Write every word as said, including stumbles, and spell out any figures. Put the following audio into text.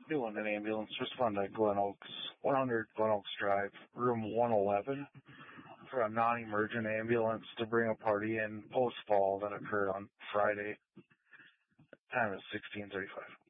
doing an ambulance respond to Glen Oaks, one hundred Glen Oaks Drive, room one eleven, for a non-emergent ambulance to bring a party in post-fall that occurred on Friday. Time is sixteen thirty-five.